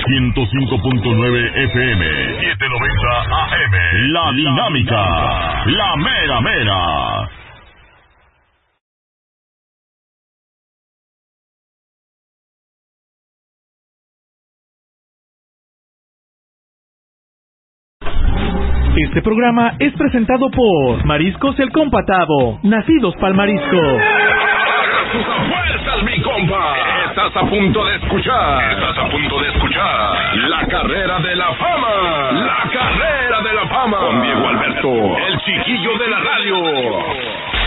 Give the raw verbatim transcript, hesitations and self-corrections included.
ciento cinco punto nueve F M, setecientos noventa A M. La Dinámica, la mera mera. Este programa es presentado por Mariscos El Compatado, nacidos pa'l marisco. ¡Haga sus apuestas, mi compa! Estás a punto de escuchar. Estás a punto de escuchar La Carrera de la Fama. La Carrera de la Fama. Con Diego Alberto, el chiquillo de la radio.